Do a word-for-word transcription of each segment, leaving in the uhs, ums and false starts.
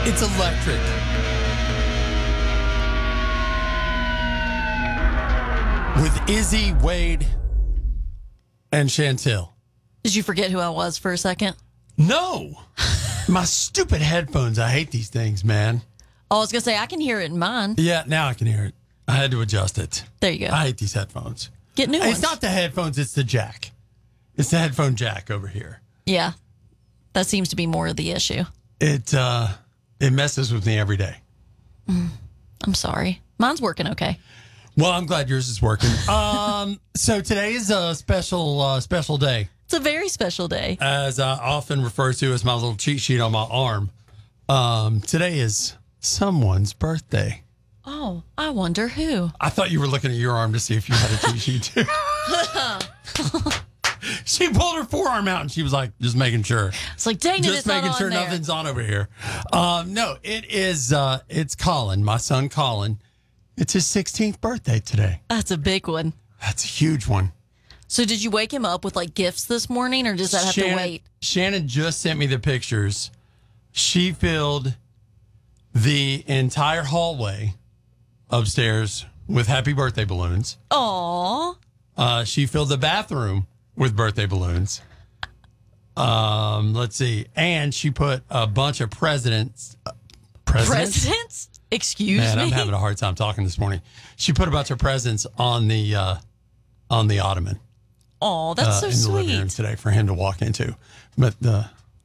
It's electric. With Izzy, Wade, and Chantel. Did you forget who I was for a second? No. My stupid headphones. I hate these things, man. Oh, I was going to say, I can hear it in mine. Yeah, now I can hear it. I had to adjust it. There you go. I hate these headphones. Get new It's ones. not the headphones, it's the jack. It's the headphone jack over here. Yeah. That seems to be more of the issue. It uh, it messes with me every day. Mm, I'm sorry. Mine's working okay. Well, I'm glad yours is working. um, so today is a special uh, special day. It's a very special day. As I often refer to as my little cheat sheet on my arm. Um, today is someone's birthday. Oh, I wonder who. I thought you were looking at your arm to see if you had a cheat sheet too. She pulled her forearm out and she was like, just making sure. It's like, dang it, Just it's not making on sure there. nothing's on over here. Um, no, it is, uh, it's Colin, my son Colin. It's his sixteenth birthday today. That's a big one. That's a huge one. So did you wake him up with like gifts this morning, or does that have Shannon, to wait? Shannon just sent me the pictures. She filled the entire hallway upstairs with happy birthday balloons. Aw. Uh, she filled the bathroom with birthday balloons. Um, let's see. And she put a bunch of presidents. Uh, presidents? Presidents? Excuse Man, me? I'm having a hard time talking this morning. She put a bunch of presents on the uh, on the ottoman. Oh, that's uh, so in the living room sweet. today for him to walk into. But uh,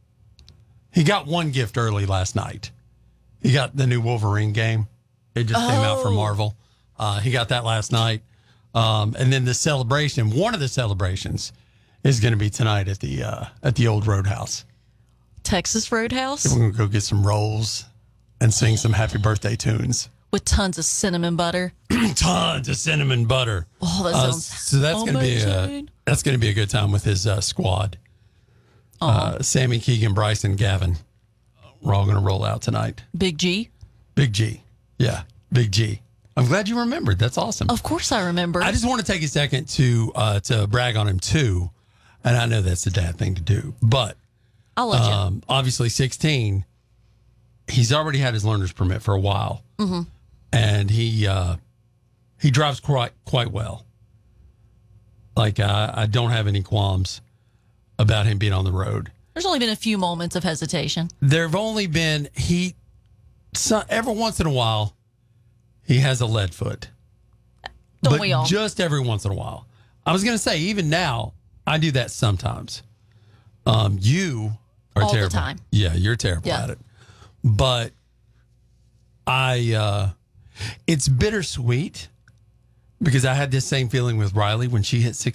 he got one gift early last night. He got the new Wolverine game. It just came out from Oh. Marvel. Uh, he got that last night. Um, and then the celebration, one of the celebrations, is going to be tonight at the uh, at the old Roadhouse. Texas Roadhouse We're going to go get some rolls and sing some happy birthday tunes. with tons of cinnamon butter. Tons of cinnamon butter. Oh, that Uh, sounds so that's going to be a, amazing. that's going to be a good time with his uh, squad. Uh, Sammy, Keegan, Bryson, Gavin. We're all going to roll out tonight. Big G. Big G. Yeah, Big G. I'm glad you remembered. That's awesome. Of course I remember. I just want to take a second to uh, to brag on him too. And I know that's a dad thing to do. But I'll let you. um, obviously sixteen, he's already had his learner's permit for a while. Mm-hmm. And he uh, he drives quite quite well. Like, uh, I don't have any qualms about him being on the road. There's only been a few moments of hesitation. There have only been, he, so, every once in a while, he has a lead foot. Don't but we all? Just every once in a while. I was going to say, even now, I do that sometimes. Um, you are All the terrible. time. Yeah, you're terrible Yeah. at it. But I, uh, it's bittersweet because I had this same feeling with Riley when she hit sixteen.